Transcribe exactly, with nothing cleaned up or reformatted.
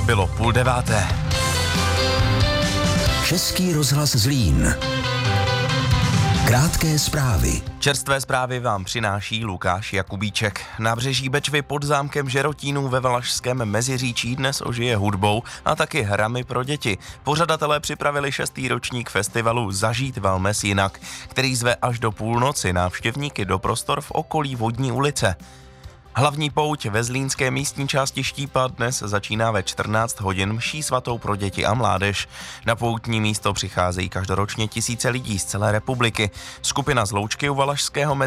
Bylo půl deváté. Český rozhlas Zlín. Krátké zprávy. Čerstvé zprávy vám přináší Lukáš Jakubíček. Nábřeží Bečvy pod zámkem Žerotínů ve Valašském Meziříčí dnes ožije hudbou a taky hrami pro děti. Pořadatelé připravili šestý ročník festivalu Zažít Valmes jinak, který zve až do půlnoci návštěvníky do prostor v okolí Vodní ulice. Hlavní pouť ve zlínské místní části Štípa dnes začíná ve čtrnáct hodin mší svatou pro děti a mládež. Na poutní místo přicházejí každoročně tisíce lidí z celé republiky. Skupina z Loučky u Valašského